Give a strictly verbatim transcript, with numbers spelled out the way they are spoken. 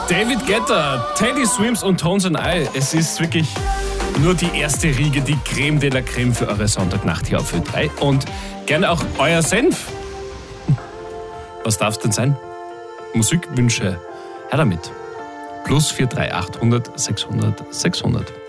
David Guetta, Teddy Swims und Tones and I. Es ist wirklich nur die erste Riege, die Creme de la Creme für eure Sonntagnacht hier auf Ö drei. Und gerne auch euer Senf. Was darf es denn sein? Musikwünsche. Her damit. Plus vier drei achthundert sechshundert sechshundert.